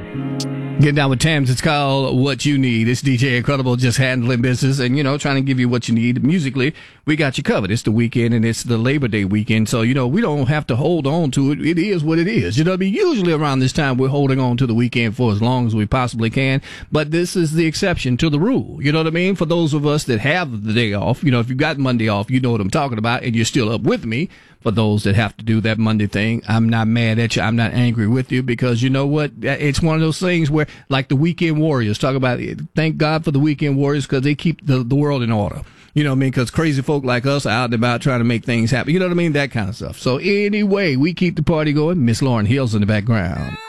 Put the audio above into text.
Getting down with Tams, it's called What You Need. It's DJ Incredible, just handling business and, trying to give you what you need. Musically, we got you covered. It's the weekend and it's the Labor Day weekend. So, we don't have to hold on to it. It is what it is. You know what I mean? Usually around this time, we're holding on to the weekend for as long as we possibly can. But this is the exception to the rule. You know what I mean? For those of us that have the day off, if you've got Monday off, you know what I'm talking about and you're still up with me. For those that have to do that Monday thing, I'm not mad at you. I'm not angry with you because you know what? It's one of those things where, like the Weekend Warriors, talk about it. Thank God for the Weekend Warriors because they keep the world in order. You know what I mean? Because crazy folk like us are out and about trying to make things happen. You know what I mean? That kind of stuff. So anyway, we keep the party going. Miss Lauryn Hill's in the background.